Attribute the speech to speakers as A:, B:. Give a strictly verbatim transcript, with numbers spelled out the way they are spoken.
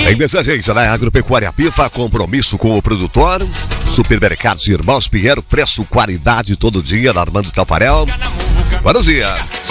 A: Em Desagente, né? Agropecuária Pifa, compromisso com o produtor. Supermercados Irmãos Pinheiro, preço, qualidade todo dia, na Armando Tafarel. Buenos dias.